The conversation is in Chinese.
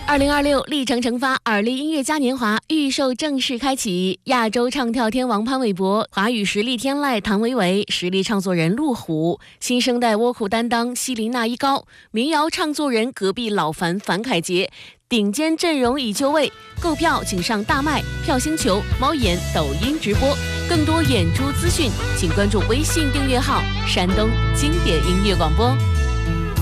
2026历程成发耳力音乐嘉年华预售正式开启，亚洲唱跳天王潘玮柏、华语实力天籁谭维维、实力唱作人陆虎、新生代倭寇担当希林娜依高、民谣唱作人隔壁老樊樊凯杰，顶尖阵容已就位，购票请上大麦、票星球、猫眼、抖音直播。更多演出资讯，请关注微信订阅号“山东经典音乐广播”。